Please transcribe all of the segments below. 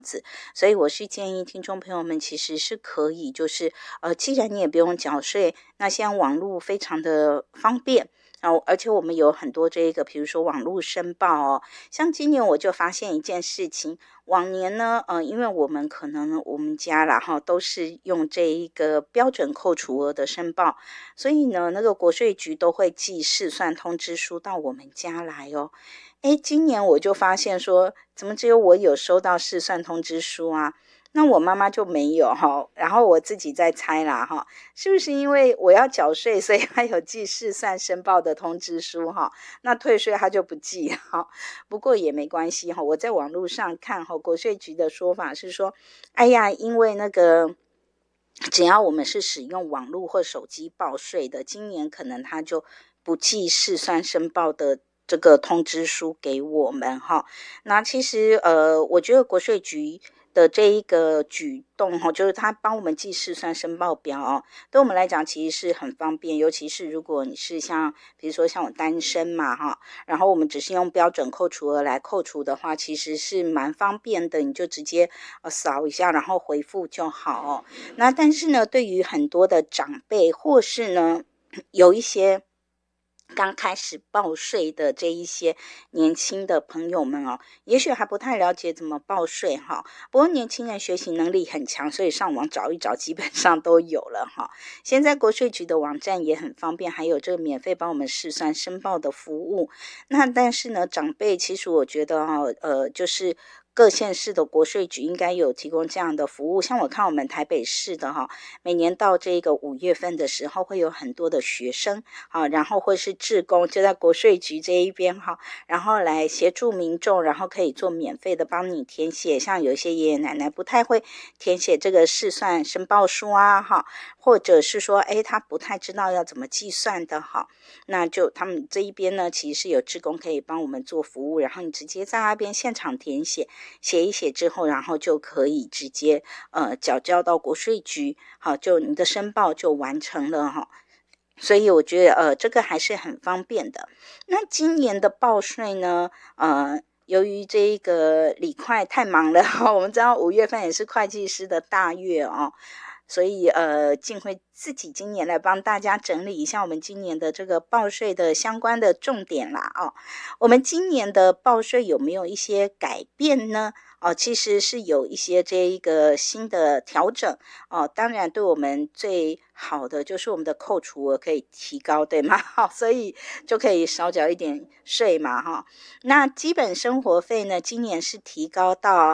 子。所以我是建议听众朋友们其实是可以就是既然你也不用缴税，那现在网络非常的方便，而且我们有很多这个比如说网络申报像今年我就发现一件事情，往年呢因为我们可能我们家啦都是用这一个标准扣除额的申报，所以呢那个国税局都会寄试算通知书到我们家来今年我就发现说怎么只有我有收到试算通知书啊，那我妈妈就没有然后我自己在猜啦是不是因为我要缴税，所以她有寄试算申报的通知书那退税她就不寄不过也没关系我在网络上看国税局的说法是说，哎呀，因为那个只要我们是使用网络或手机报税的，今年可能他就不寄试算申报的这个通知书给我们那其实我觉得国税局的这一个举动就是他帮我们寄试算申报表对我们来讲其实是很方便，尤其是如果你是像比如说像我单身嘛然后我们只是用标准扣除额来扣除的话，其实是蛮方便的，你就直接扫一下然后回复就好那但是呢对于很多的长辈或是呢有一些刚开始报税的这一些年轻的朋友们也许还不太了解怎么报税不过年轻人学习能力很强，所以上网找一找基本上都有了现在国税局的网站也很方便，还有这个免费帮我们试算申报的服务。那但是呢长辈其实我觉得就是各县市的国税局应该有提供这样的服务，像我看我们台北市的每年到这个5月份的时候会有很多的学生然后或是志工就在国税局这一边然后来协助民众，然后可以做免费的帮你填写，像有一些爷爷奶奶不太会填写这个试算申报书或者是说他不太知道要怎么计算的那就他们这一边呢其实是有志工可以帮我们做服务，然后你直接在那边现场填写，写一写之后，然后就可以直接缴交到国税局就你的申报就完成了所以我觉得这个还是很方便的。那今年的报税呢由于这个理会太忙了我们知道5月份也是会计师的大月所以静慧自己今年来帮大家整理一下我们今年的这个报税的相关的重点啦我们今年的报税有没有一些改变呢其实是有一些这一个新的调整当然对我们最好的就是我们的扣除额可以提高，对吗所以就可以少缴一点税嘛那基本生活费呢今年是提高到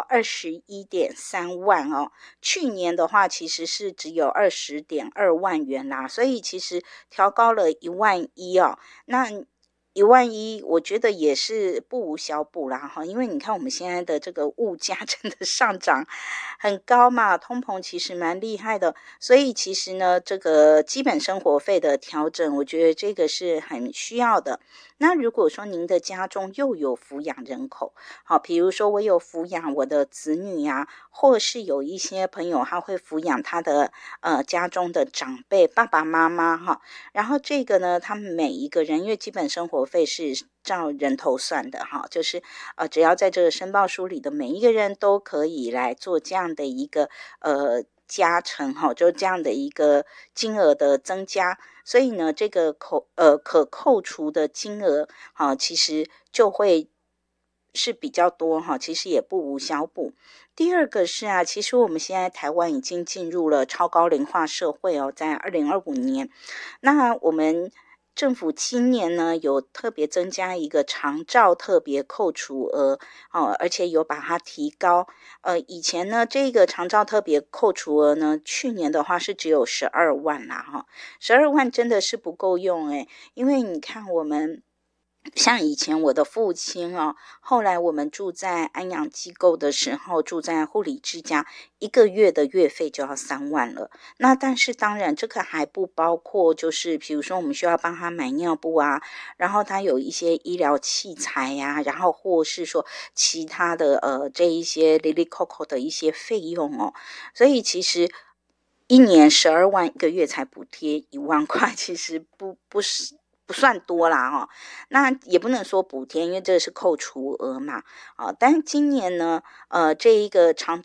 21.3 万去年的话其实是只有 20.2 万元啦，所以其实调高了1万1那1万1我觉得也是不无小补啦因为你看我们现在的这个物价真的上涨很高嘛，通膨其实蛮厉害的，所以其实呢这个基本生活费的调整我觉得这个是很需要的。那如果说您的家中又有抚养人口比如说我有抚养我的子女或是有一些朋友他会抚养他的家中的长辈爸爸妈妈然后这个呢他们每一个人因为基本生活费是照人头算的就是只要在这个申报书里的每一个人都可以来做这样的一个加成就这样的一个金额的增加，所以呢这个可扣除的金额其实就会是比较多其实也不无小补。第二个是其实我们现在台湾已经进入了超高龄化社会在2025年，那我们政府今年呢有特别增加一个长照特别扣除额而且有把它提高以前呢这个长照特别扣除额呢去年的话是只有12万啦12万真的是不够用因为你看我们像以前我的父亲后来我们住在安养机构的时候，住在护理之家，1个月的月费就要3万了。那但是当然这个还不包括就是比如说我们需要帮他买尿布然后他有一些医疗器材然后或是说其他的这一些哩哩扣扣的一些费用所以其实1年12万1个月才补贴1万块，其实不算多啦那也不能说补贴，因为这是扣除额嘛但是今年呢这一个长